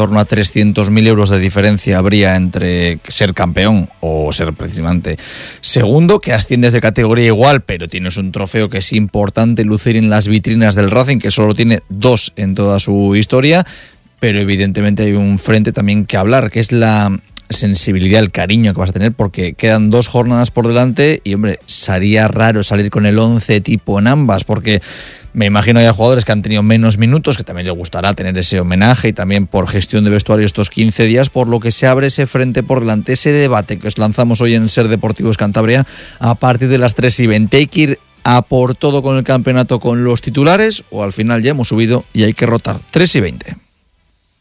torno a 300.000 euros de diferencia habría entre ser campeón o ser precisamente segundo, que asciendes de categoría igual, pero tienes un trofeo que es importante lucir en las vitrinas del Racing, que solo tiene 2 en toda su historia, pero evidentemente hay un frente también que hablar, que es la sensibilidad, el cariño que vas a tener, porque quedan 2 jornadas por delante y, hombre, sería raro salir con el 11 tipo en ambas, porque me imagino que hay jugadores que han tenido menos minutos, que también les gustará tener ese homenaje, y también por gestión de vestuario estos 15 días, por lo que se abre ese frente por delante, ese debate que os lanzamos hoy en Ser Deportivos Cantabria a partir de las 3:20. Hay que ir a por todo con el campeonato con los titulares, o al final ya hemos subido y hay que rotar. 3:20.